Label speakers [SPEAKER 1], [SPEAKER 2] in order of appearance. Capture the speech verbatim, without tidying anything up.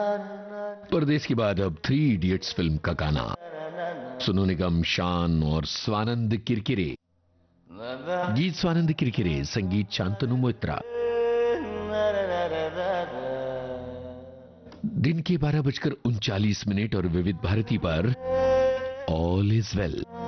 [SPEAKER 1] परदेस के बाद अब थ्री इडियट्स फिल्म का गाना, सोनू निगम, शान और स्वानंद किरकिरे। गीत स्वानंद किरकिरे, संगीत शांतनु मोइत्रा। दिन के बारह बजकर उनचालीस मिनट और विविध भारती पर ऑल इज वेल।